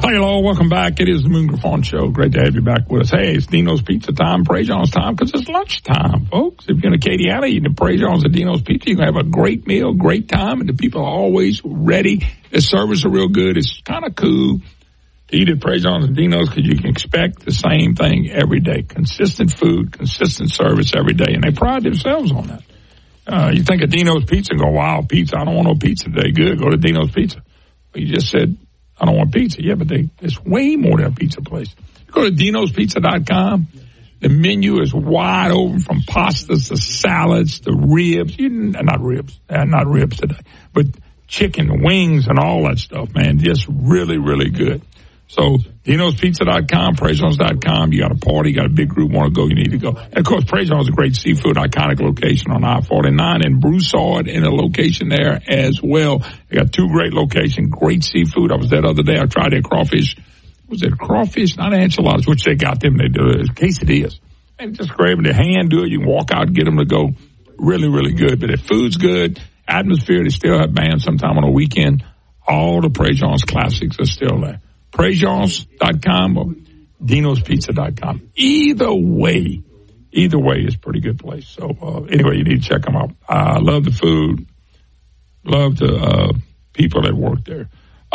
Hello, welcome back. It is the Moon Griffon Show. Great to have you back with us. Hey, it's Dino's Pizza time, Prejean's time, because it's lunchtime, folks. If you're in Acadiana eating at Prejean's or Dino's Pizza, you're going to have a great meal, great time, and the people are always ready. The service are real good. It's kind of cool to eat at Prejean's and Dino's because you can expect the same thing every day. Consistent food, consistent service every day, and they pride themselves on that. You think of Dino's Pizza and go, wow, pizza, I don't want no pizza today. Good, go to Dino's Pizza. But you just said, I don't want pizza. Yeah, but it's way more than a pizza place. You go to dinospizza.com. The menu is wide open from pastas to salads to ribs. Not ribs today, but chicken, wings, and all that stuff, man. Just really, really good. So, dinospizza.com, Prejean's.com. You got a party, you got a big group, want to go, you need to go. And, of course, Prejean's is a great seafood, iconic location on I-49 and Broussard in a location there as well. They got two great locations, great seafood. I was there the other day. I tried their crawfish. Was it crawfish? Not enchiladas, which they got them. They do it. Quesadillas. And just grab it in hand, do it. You can walk out and get them to go. Really, really good. But if food's good, atmosphere, they still have bands sometime on a weekend. All the Prejean's classics are still there. Prejean's.com or dinospizza.com. Either way is a pretty good place. So, anyway, you need to check them out. I love the food. Love the people that work there.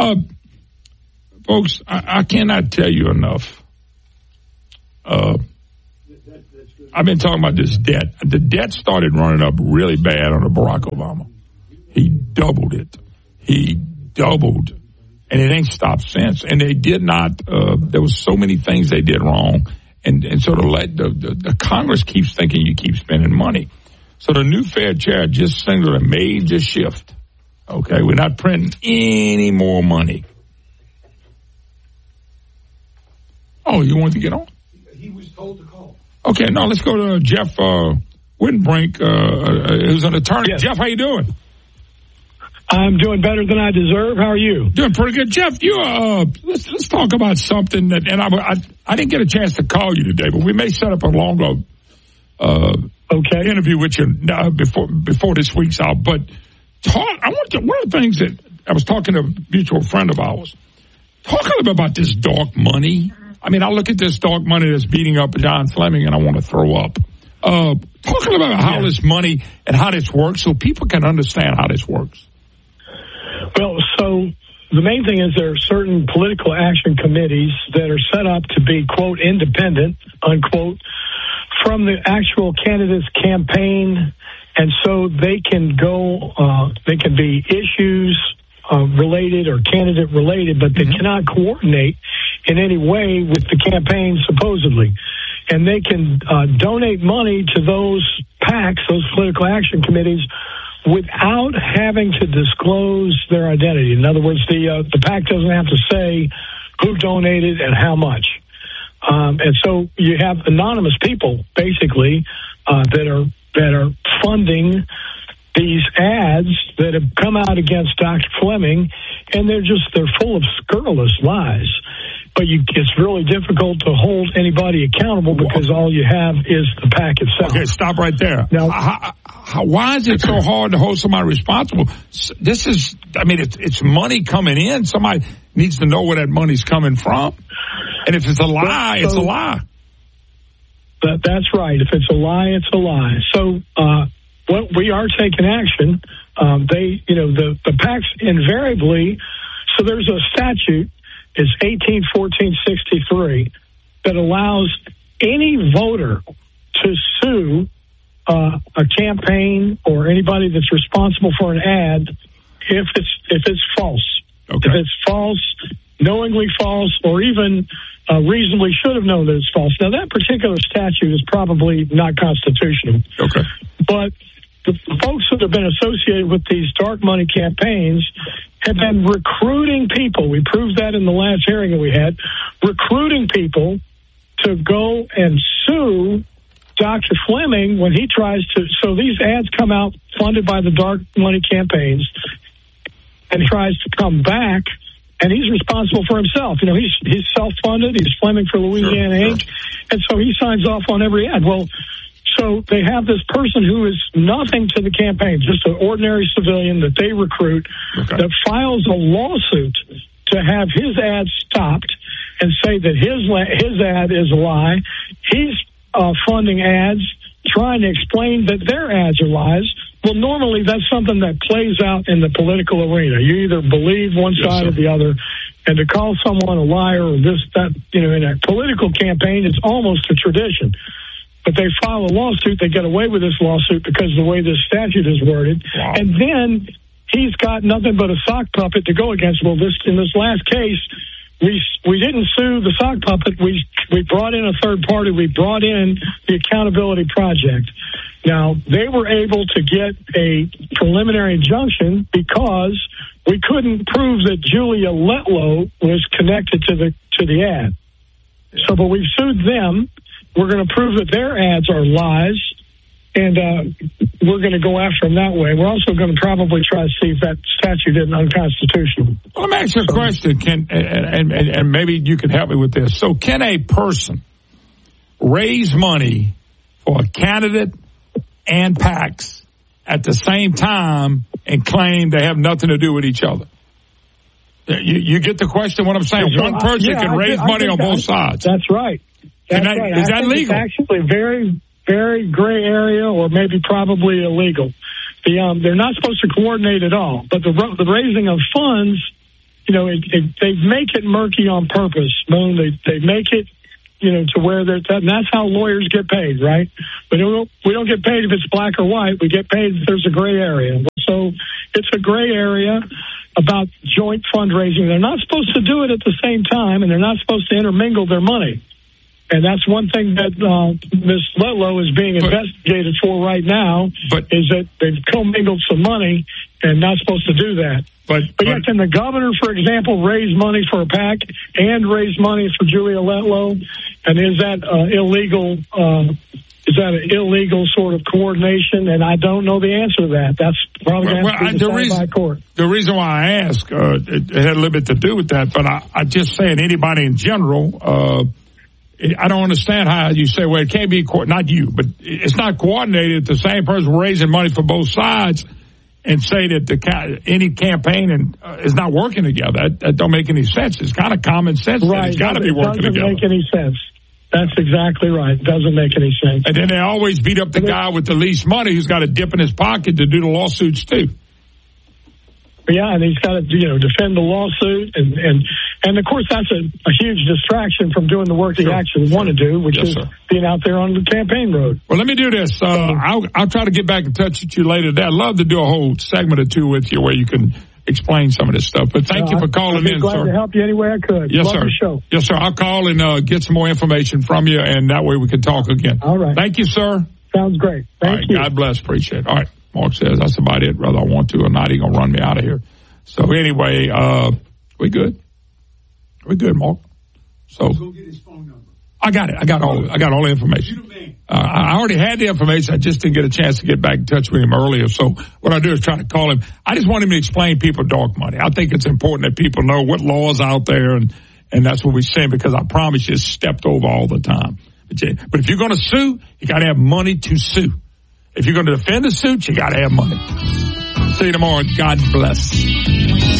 Folks, I cannot tell you enough. I've been talking about this debt. The debt started running up really bad under Barack Obama. He doubled it. And it ain't stopped since. And they did not, there was so many things they did wrong. And sort of the Congress keeps thinking you keep spending money. So the new Fed chair just signaled a major shift. Okay, we're not printing any more money. Oh, you want to get on? He was told to call. Okay, now let's go to Jeff Wittenbrink, who's an attorney. Yes. Jeff, how you doing? I'm doing better than I deserve. How are you? Doing pretty good. Jeff, you let's talk about something that, and I didn't get a chance to call you today, but we may set up a longer interview with you before this week's out. But one of the things that I was talking to a mutual friend of ours, talking about this dark money. I mean, I look at this dark money that's beating up John Fleming, and I want to throw up. Talking about how this money and how this works, so people can understand how this works. Well, so the main thing is there are certain political action committees that are set up to be, quote, independent, unquote, from the actual candidate's campaign. And so they can they can be issues related or candidate related, but they cannot coordinate in any way with the campaign, supposedly. And they can donate money to those PACs, those political action committees, without having to disclose their identity. In other words, the PAC doesn't have to say who donated and how much. And so you have anonymous people, basically, that are funding these ads that have come out against Dr. Fleming, and they're full of scurrilous lies. But it's really difficult to hold anybody accountable because all you have is the PAC itself. Okay, stop right there. Now, why is it so hard to hold somebody responsible? It's money coming in. Somebody needs to know where that money's coming from. And if it's a lie, it's a lie. That's right. If it's a lie, it's a lie. So, we are taking action. The PACs invariably, so there's a statute, it's 1814-63, that allows any voter to sue a campaign or anybody that's responsible for an ad if it's false. Okay. If it's false, knowingly false, or even reasonably should have known that it's false. Now, that particular statute is probably not constitutional. Okay. But the folks that have been associated with these dark money campaigns have been recruiting people. We proved that in the last hearing that we had, recruiting people to go and sue Dr. Fleming when he tries to. So these ads come out funded by the dark money campaigns, and he tries to come back, and he's responsible for himself. He's self-funded. He's Fleming for Louisiana Inc., and so he signs off on every ad. Well, so they have this person who is nothing to the campaign, just an ordinary civilian that they recruit, that files a lawsuit to have his ad stopped and say that his ad is a lie. He's funding ads, trying to explain that their ads are lies. Well, normally that's something that plays out in the political arena. You either believe one side or the other. And to call someone a liar or this, that, in a political campaign, it's almost a tradition. But they file a lawsuit, they get away with this lawsuit because of the way this statute is worded. Wow. And then he's got nothing but a sock puppet to go against. Well, in this last case, we didn't sue the sock puppet. We brought in a third party. We brought in the Accountability Project. Now, they were able to get a preliminary injunction because we couldn't prove that Julia Letlow was connected to the ad. So, but we've sued them. We're going to prove that their ads are lies, and we're going to go after them that way. We're also going to probably try to see if that statute isn't unconstitutional. Well, let me ask you a question, and maybe you can help me with this. So can a person raise money for a candidate and PACs at the same time and claim they have nothing to do with each other? You get the question, what I'm saying? One person can raise money on both sides. That's right. That's right. Is that legal? It's actually a very, very gray area, or maybe probably illegal. They're not supposed to coordinate at all. But the raising of funds, they make it murky on purpose. Moon, they make it, to where and that's how lawyers get paid, right? We don't get paid if it's black or white. We get paid if there's a gray area. So it's a gray area about joint fundraising. They're not supposed to do it at the same time, and they're not supposed to intermingle their money. And that's one thing that Ms. Letlow is being investigated for right now, is that they've commingled some money and not supposed to do that. But yet, can the governor, for example, raise money for a PAC and raise money for Julia Letlow? And is that illegal? Is that an illegal sort of coordination? And I don't know the answer to that. That's probably going to have to be decided by court. The reason why I ask, it had a little bit to do with that, but I just saying anybody in general, I don't understand how you say, well, it can't be, not you, but it's not coordinated. The same person raising money for both sides and say that any campaign is not working together. That don't make any sense. It's kind of common sense that it's got to be working together. It doesn't make any sense. That's exactly right. It doesn't make any sense. And then they always beat up the guy with the least money who's got to dip in his pocket to do the lawsuits too. Yeah, and he's got to, defend the lawsuit, and of course that's a huge distraction from doing the work he actually want to do, which is being out there on the campaign road. Well, let me do this. I'll try to get back in touch with you later today. I'd love to do a whole segment or two with you where you can explain some of this stuff. But thank you for calling in, glad sir. To help you any way I could. Yes, love sir. The show. Yes, sir. I'll call and get some more information from you, and that way we can talk again. All right. Thank you, sir. Sounds great. Thank you. God bless. Appreciate it. All right. Mark says that's about it, whether I want to or not. He's going to run me out of here. So anyway, we good? We good, Mark? So go get his phone number. I got it. I got all the information. I already had the information. I just didn't get a chance to get back in touch with him earlier. So what I do is try to call him. I just want him to explain people dark money. I think it's important that people know what laws out there, and that's what we're saying, because I promise you it's stepped over all the time. But if you're going to sue, you got to have money to sue. If you're going to defend a suit, you got to have money. See you tomorrow. God bless.